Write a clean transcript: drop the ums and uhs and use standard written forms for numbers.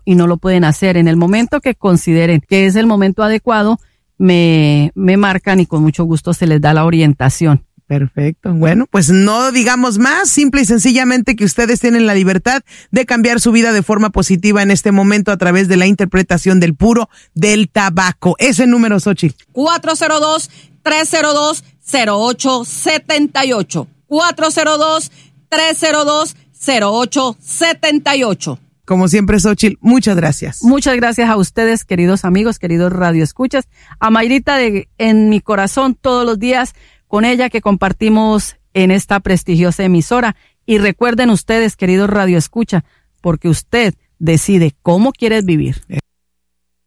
y no lo pueden hacer. En el momento que consideren que es el momento adecuado, me marcan y con mucho gusto se les da la orientación. Perfecto. Bueno, pues no digamos más, simple y sencillamente que ustedes tienen la libertad de cambiar su vida de forma positiva en este momento a través de la interpretación del puro del tabaco. Ese número, Xochitl. 402-302-0878. 402-302-0878. Como siempre, Xochitl, muchas gracias. Muchas gracias a ustedes, queridos amigos, queridos radioescuchas. A Mayrita en mi corazón todos los días, con ella que compartimos en esta prestigiosa emisora. Y recuerden ustedes, queridos radioescucha, porque usted decide cómo quieres vivir.